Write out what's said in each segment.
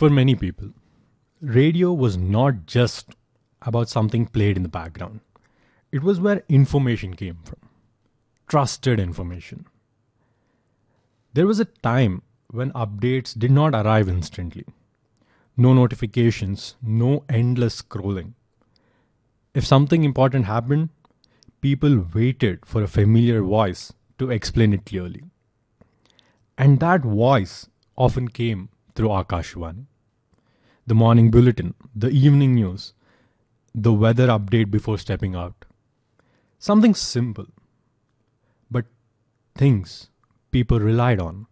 For many people, radio was not just about something played in the background. It was where information came from. Trusted information. There was a time when updates did not arrive instantly. No notifications, no endless scrolling. If something important happened, people waited for a familiar voice to explain it clearly. And that voice often came through Akashvani. The morning bulletin, the evening news, the weather update before stepping out. Something simple, but things people relied on.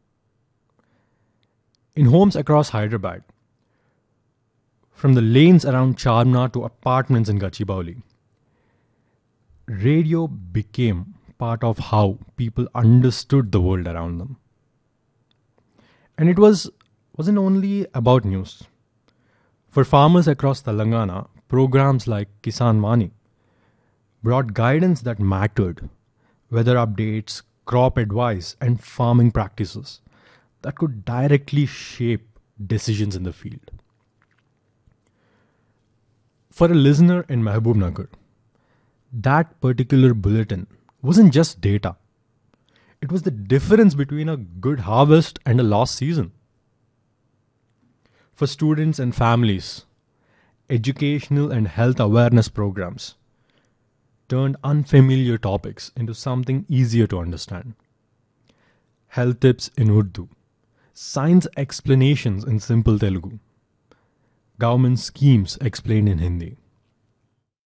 In homes across Hyderabad, from the lanes around Charminar to apartments in Gachibowli, radio became part of how people understood the world around them. And it wasn't only about news. For farmers across Telangana, programs like Kisan Mani brought guidance that mattered, weather updates, crop advice, and farming practices that could directly shape decisions in the field. For a listener in Mahbubnagar, that particular bulletin wasn't just data. It was the difference between a good harvest and a lost season. For students and families, educational and health awareness programs turned unfamiliar topics into something easier to understand. Health tips in Urdu, science explanations in simple Telugu, government schemes explained in Hindi.